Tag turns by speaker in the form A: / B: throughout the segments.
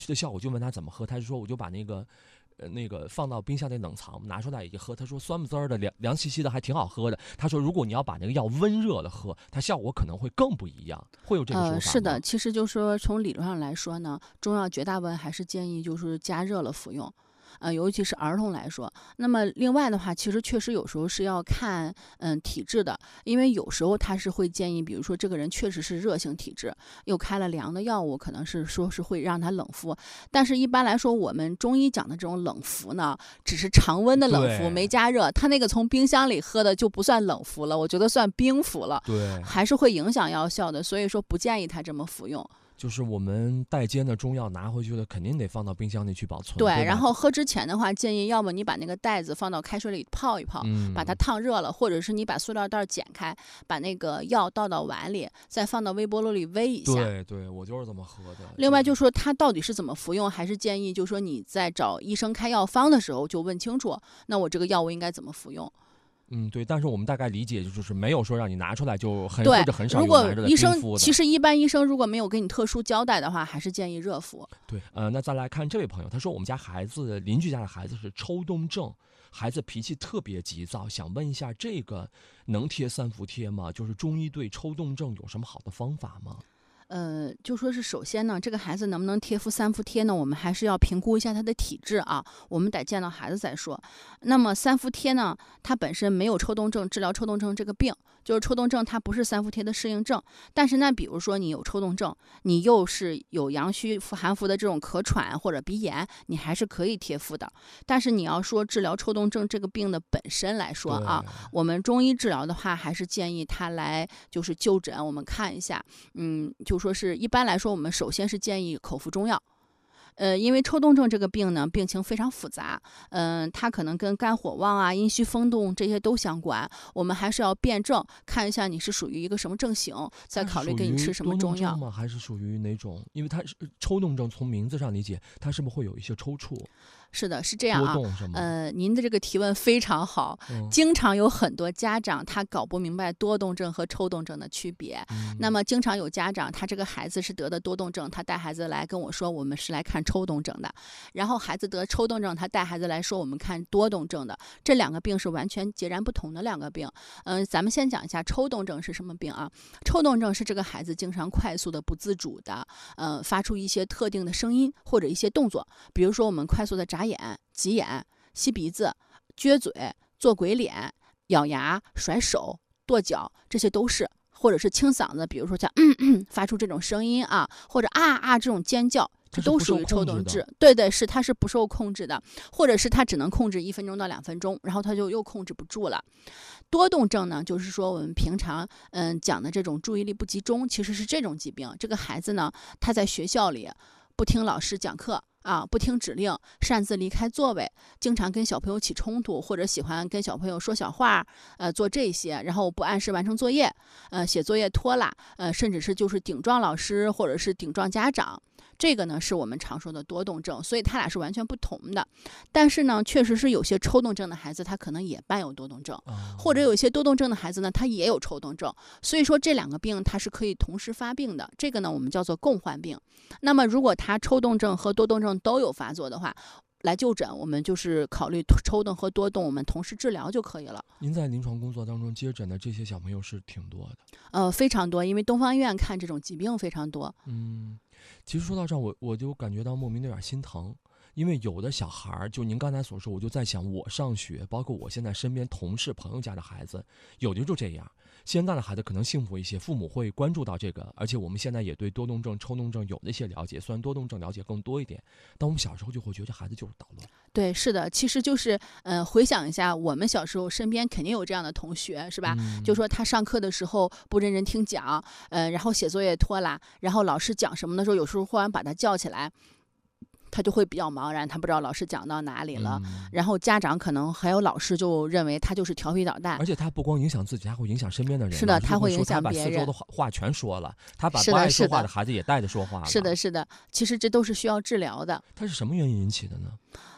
A: 的效果，就问他怎么喝，他就说我就把那个放到冰箱里冷藏，拿出来一喝，他说酸不滋儿的，凉兮兮的，还挺好喝的。他说如果你要把那个药温热了喝，它效果可能会更不一样，会有这个说法吗？
B: 是的，其实就是说从理论上来说呢，中药绝大部分还是建议就是加热了服用。尤其是儿童来说，那么另外的话，其实确实有时候是要看体质的，因为有时候他是会建议，比如说这个人确实是热性体质，又开了凉的药物，可能是说是会让他冷敷，但是一般来说，我们中医讲的这种冷敷呢，只是常温的冷敷，没加热，他那个从冰箱里喝的就不算冷敷了，我觉得算冰敷了，
A: 对，
B: 还是会影响药效的，所以说不建议他这么服用。
A: 就是我们带煎的中药拿回去的，肯定得放到冰箱里去保存。
B: 对，然后喝之前的话，建议要么你把那个袋子放到开水里泡一泡，把它烫热了，或者是你把塑料袋剪开，把那个药倒到碗里，再放到微波炉里煨一下。
A: 对，我就是这么喝的。
B: 另外就说它到底是怎么服用，还是建议就说你在找医生开药方的时候就问清楚，那我这个药物应该怎么服用。
A: 对，但是我们大概理解就是没有说让你拿出来就或者很少
B: 如果
A: 拿着
B: 医生
A: 冰敷的。
B: 其实一般医生如果没有给你特殊交代的话，还是建议热敷。
A: 对，那再来看这位朋友，他说我们家邻居家的孩子是抽动症，孩子脾气特别急躁，想问一下这个能贴三伏贴吗？就是中医对抽动症有什么好的方法吗？
B: 就说是首先呢，这个孩子能不能贴敷三伏贴呢？我们还是要评估一下他的体质啊，我们得见到孩子再说。那么三伏贴呢，它本身没有抽动症，治疗抽动症这个病，就是抽动症它不是三伏贴的适应症。但是呢，比如说你有抽动症，你又是有阳虚寒伏的这种咳喘或者鼻炎，你还是可以贴敷的。但是你要说治疗抽动症这个病的本身来说啊，我们中医治疗的话，还是建议他来就是就诊，我们看一下，就说是一般来说，我们首先是建议口服中药。因为抽动症这个病呢，病情非常复杂，它可能跟肝火旺啊、阴虚风动这些都相关。我们还是要辩证看一下你是属于一个什么症型，再考虑给你吃什么中药
A: 吗？还是属于哪种？因为它是抽动症，从名字上理解，它是不是会有一些抽搐？
B: 是的，是这样啊。
A: 多动是吗？
B: 您的这个提问非常好，经常有很多家长他搞不明白多动症和抽动症的区别。那么经常有家长他这个孩子是得的多动症，他带孩子来跟我说我们是来看抽动症的，然后孩子得抽动症，他带孩子来说我们看多动症的，这两个病是完全截然不同的两个病。咱们先讲一下抽动症是什么病啊？抽动症是这个孩子经常快速的不自主的发出一些特定的声音或者一些动作，比如说我们快速的眨眼、挤眼、吸鼻子、撅嘴、做鬼脸、咬牙、甩手、跺脚，这些都是，或者是清嗓子，比如说像发出这种声音啊，或者啊这种尖叫，这都属于抽动症。对，是它是不受控制的，或者是它只能控制1分钟到2分钟，然后它就又控制不住了。多动症呢，就是说我们平常讲的这种注意力不集中，其实是这种疾病。这个孩子呢，他在学校里不听老师讲课啊，不听指令，擅自离开座位，经常跟小朋友起冲突，或者喜欢跟小朋友说小话，做这些，然后不按时完成作业，写作业拖拉，甚至是就是顶撞老师或者是顶撞家长，这个呢是我们常说的多动症，所以它俩是完全不同的。但是呢，确实是有些抽动症的孩子，他可能也伴有多动症，或者有一些多动症的孩子呢，他也有抽动症。所以说这两个病它是可以同时发病的，这个呢我们叫做共患病。那么如果他抽动症和多动症都有发作的话，来就诊，我们就是考虑抽动和多动，我们同时治疗就可以了。
A: 您在临床工作当中接诊的这些小朋友是挺多的？
B: 非常多，因为东方医院看这种疾病非常多。
A: 其实说到这儿，我就感觉到莫名的有点心疼，因为有的小孩就您刚才所说，我就在想，我上学，包括我现在身边同事朋友家的孩子，有的就这样。现在的孩子可能幸福一些，父母会关注到这个，而且我们现在也对多动症、抽动症有那些了解，虽然多动症了解更多一点，但我们小时候就会觉得这孩子就是捣乱。
B: 对，是的，其实就是回想一下，我们小时候身边肯定有这样的同学，是吧？就说他上课的时候不认真听讲，然后写作业拖拉，然后老师讲什么的时候，有时候忽然把他叫起来，他就会比较茫然，他不知道老师讲到哪里了，然后家长可能还有老师就认为他就是调皮捣蛋，
A: 而且他不光影响自己，他会影响身边的人。
B: 是的，他会影响别人。
A: 他把四周的话全说了，他把不爱说话的孩子也带着说话了。
B: 是的，其实这都是需要治疗的。
A: 他是什么原因引起的呢？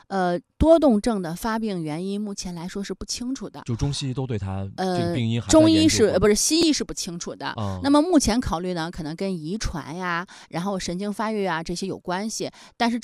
B: 多动症的发病原因目前来说是不清楚的，
A: 就中西医都对它这个病因还在
B: 中医
A: 研究
B: 是不是西医是不清楚的。那
A: 么
B: 么目前考虑呢，可能跟遗传呀，然后神经发育啊这些有关系，但是